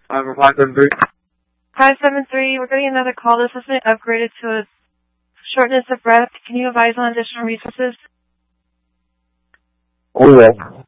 573. 573, we're getting another call. This has been upgraded to a shortness of breath. Can you advise on additional resources? Oh, well.